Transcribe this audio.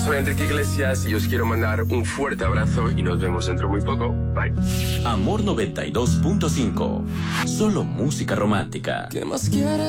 soy Enrique Iglesias y os quiero mandar un fuerte abrazo y nos vemos dentro muy poco. Bye. Amor 92.5. Solo música romántica. ¿Qué más quieres?